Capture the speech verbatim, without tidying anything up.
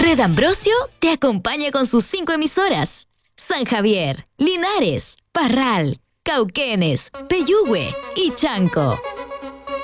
Fred Ambrosio te acompaña con sus cinco emisoras. San Javier, Linares, Parral, Cauquenes, Peyúgue y Chanco.